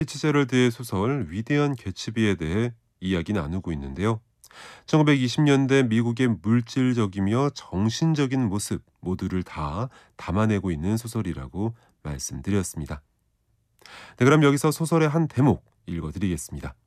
피츠제럴드의 소설 위대한 개츠비에 대해 이야기 나누고 있는데요. 1920년대 미국의 물질적이며 정신적인 모습 모두를 다 담아내고 있는 소설이라고 말씀드렸습니다. 네, 그럼 여기서 소설의 한 대목 읽어드리겠습니다.